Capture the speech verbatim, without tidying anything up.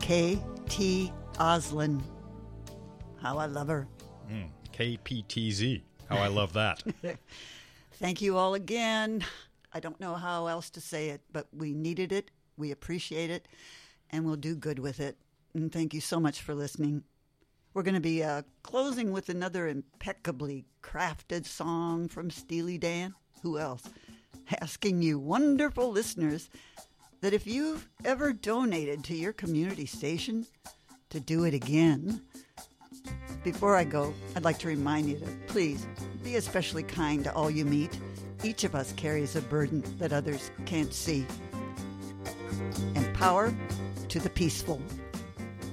K T Oslin. How I love her. Mm, K P T Z. How I love that. Thank you all again. I don't know how else to say it, but we needed it, we appreciate it, and we'll do good with it. And thank you so much for listening. We're going to be uh, closing with another impeccably crafted song from Steely Dan. Who else? Asking you wonderful listeners that if you've ever donated to your community station, to do it again. Before I go, I'd like to remind you to please be especially kind to all you meet. Each of us carries a burden that others can't see. And power to the peaceful.